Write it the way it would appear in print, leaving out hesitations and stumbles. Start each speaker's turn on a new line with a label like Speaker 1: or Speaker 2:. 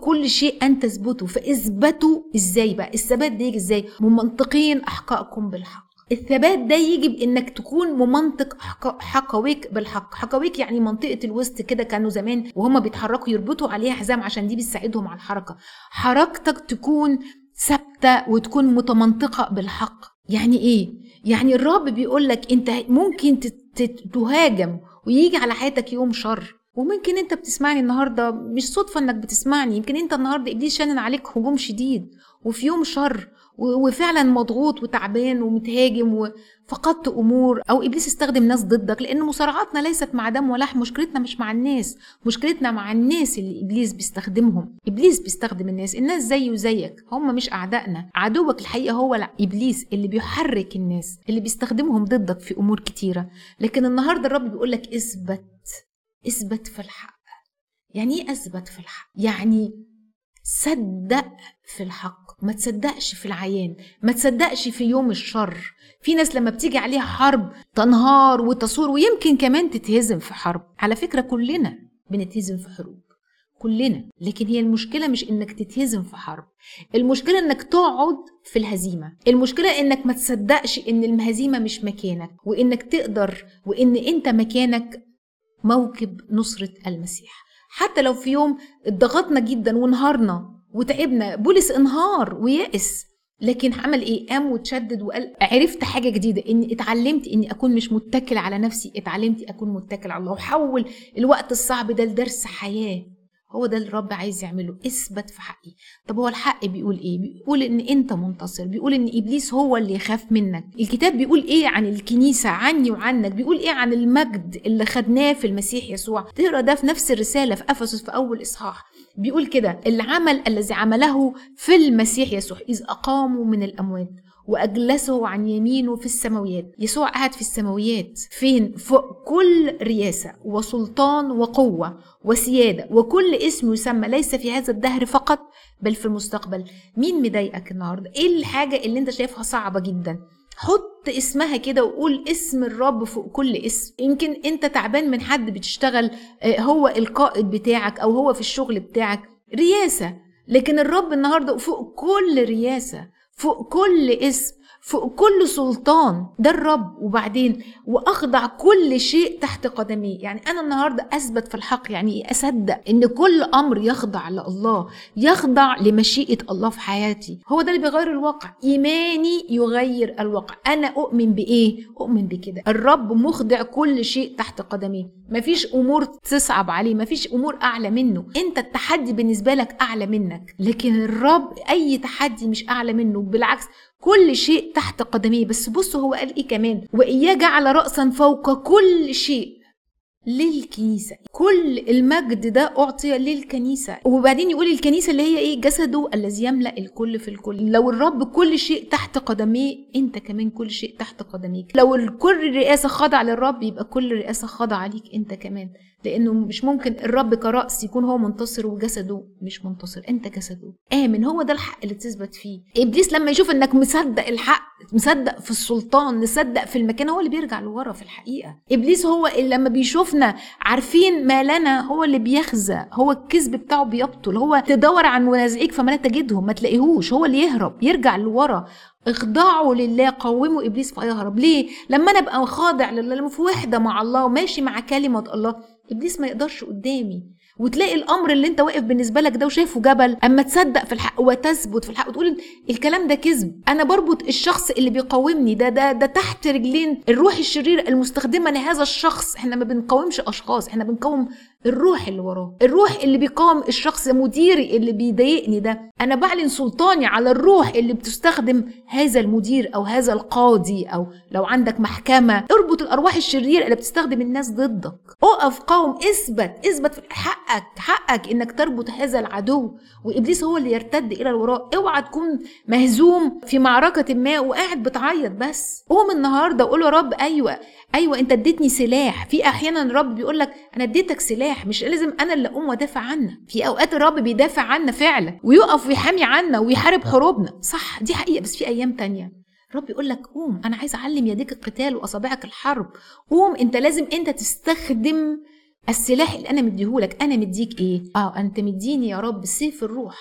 Speaker 1: كل شيء أن تثبتوا، فاثبتوا. إزاي بقى الثبات ده يجي إزاي؟ ممنطقين أحقائكم بالحق. الثبات ده يجي بانك تكون ممنطق حقويك بالحق. حقويك يعني منطقه الوسط كده، كانوا زمان وهم بيتحركوا يربطوا عليها حزام عشان دي بتساعدهم على الحركه. حركتك تكون ثابته وتكون متمنطقه بالحق. يعني ايه؟ يعني الرب بيقول لك انت ممكن تهاجم ويجي على حياتك يوم شر، وممكن انت بتسمعني النهارده مش صدفه انك بتسمعني، يمكن انت النهارده ابليس شنن عليك هجوم شديد وفي يوم شر وفعلا مضغوط وتعبان ومتهاجم وفقدت امور، او ابليس استخدم ناس ضدك، لان مصارعاتنا ليست مع دم ولحم. مشكلتنا مش مع الناس، مشكلتنا مع الناس اللي ابليس بيستخدمهم. ابليس بيستخدم الناس زيه وزيك، هم مش اعدائنا. عدوك الحقيقه هو ابليس اللي بيحرك الناس، اللي بيستخدمهم ضدك في امور كتيره. لكن النهارده الرب بيقول لك اثبت في الحق. يعني ايه اثبت في الحق؟ يعني صدق في الحق، ما تصدقش في العيان، ما تصدقش في يوم الشر. في ناس لما بتيجي عليها حرب تنهار وتصور، ويمكن كمان تتهزم في حرب. على فكرة كلنا بنتهزم في حروب، كلنا. لكن هي المشكلة مش انك تتهزم في حرب، المشكلة انك تقعد في الهزيمة. المشكلة انك ما تصدقش ان الهزيمة مش مكانك، وانك تقدر، وان انت مكانك موكب نصرة المسيح. حتى لو في يوم اتضغطنا جدا وانهارنا وتعبنا، بولس انهار ويأس، لكن عمل ايه؟ قام وتشدد وقال عرفت حاجة جديدة، اني اتعلمت اني اكون مش متكل على نفسي، اتعلمت اكون متكل على الله، وحول الوقت الصعب ده لدرس حياة. هو ده اللي الرب عايز يعمله، اثبت في حقي. طب هو الحق بيقول ايه؟ بيقول ان انت منتصر، بيقول ان ابليس هو اللي يخاف منك. الكتاب بيقول ايه عن الكنيسة، عني وعنك؟ بيقول ايه عن المجد اللي خدناه في المسيح يسوع؟ تقرا ده في نفس الرسالة في افسس في اول اصحاح. بيقول كده: العمل الذي عمله في المسيح يسوع إذ أقاموا من الأموات وأجلسه عن يمينه في السماويات. يسوع قاعد في السماويات فين؟ فوق كل رياسة وسلطان وقوة وسيادة وكل اسم يسمى، ليس في هذا الدهر فقط بل في المستقبل. مين مضايقك النهاردة؟ ايه الحاجة اللي انت شايفها صعبة جدا؟ حط اسمها كده وقول اسم الرب فوق كل اسم. يمكن انت تعبان من حد بتشتغل، هو القائد بتاعك او هو في الشغل بتاعك رياسة، لكن الرب النهاردة فوق كل رياسة، فوق كل اسم، فوق كل سلطان، ده الرب. وبعدين واخضع كل شيء تحت قدميه. يعني انا النهارده اثبت في الحق، يعني اصدق ان كل امر يخضع لله، يخضع لمشيئه الله في حياتي. هو ده اللي بيغير الواقع. ايماني يغير الواقع. انا اؤمن بايه؟ اؤمن بكده، الرب مخضع كل شيء تحت قدميه، مفيش امور تصعب عليه، مفيش امور اعلى منه. انت التحدي بالنسبه لك اعلى منك، لكن الرب اي تحدي مش اعلى منه، بالعكس كل شيء تحت قدميه. بس بصوا هو قال ايه كمان؟ وإياه جعل رأسا فوق كل شيء للكنيسة. كل المجد ده أعطي للكنيسة. وبعدين يقول الكنيسة اللي هي ايه؟ جسده الذي يملأ الكل في الكل. لو الرب كل شيء تحت قدميه، انت كمان كل شيء تحت قدميك. لو كل رئاسة خاضع للرب، يبقى كل رئاسة خاضعة ليك انت كمان، لانه مش ممكن الرب كرأس يكون هو منتصر وجسده مش منتصر، انت جسده. آمن، هو ده الحق اللي تثبت فيه. ابليس لما يشوف انك مصدق الحق، مصدق في السلطان، مصدق في المكان، هو اللي بيرجع لورا في الحقيقة. ابليس هو اللي لما بيشوفنا عارفين ما لنا هو اللي بيخزى، هو الكذب بتاعه بيبطل، هو تدور عن منازعيك فما لا تجدهم، ما تلاقيهوش، هو اللي يهرب يرجع لورا. اخضعوا لله، قوموا ابليس فيهرب. ليه؟ لما انا ابقى خاضع لله، لما في وحده مع الله وماشي مع كلمه الله، ابليس ما يقدرش قدامي. وتلاقي الامر اللي انت واقف بالنسبه لك ده وشايفه جبل، اما تصدق في الحق وتثبت في الحق وتقول الكلام ده كذب، انا بربط الشخص اللي بيقاومني ده تحت رجلين الروح الشرير المستخدمه لهذا الشخص. احنا ما بنقاومش اشخاص، احنا بنقاوم الروح اللي وراه، الروح اللي بيقاوم الشخص. مديري اللي بيضايقني ده، انا بعلن سلطاني على الروح اللي بتستخدم هذا المدير او هذا القاضي، او لو عندك محكمه اربط الارواح الشريره اللي بتستخدم الناس ضدك. اقف، قاوم، اثبت في حقك انك تربط هذا العدو، وابليس هو اللي يرتد الى الوراء. اوعى تكون مهزوم في معركه ما وقاعد بتعيط بس. قوم النهارده وقول يا رب ايوه انت اديتني سلاح. في احيانا الرب بيقول لك انا اديتك سلاح، مش لازم انا اللي اقوم وادافع عنك. في اوقات الرب بيدافع عنا فعلا ويقف ويحامي عنا ويحارب حروبنا، صح، دي حقيقه. بس في ايام تانية الرب يقول لك قوم، انا عايز اعلم يديك القتال واصابعك الحرب. قوم، انت لازم انت تستخدم السلاح اللي انا مديهولك، انا مديك ايه؟ انت مديني يا رب سيف الروح،